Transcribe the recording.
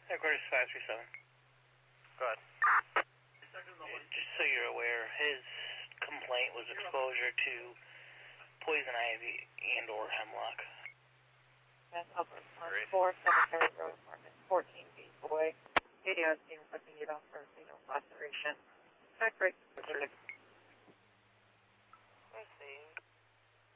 Headquarters 537. Go ahead. Just so you're aware, his complaint was exposure to poison ivy and or hemlock. That's upper 4 Cemetery Road, apartment 14 feet away. ADI is being looking it up for laceration. Check rate.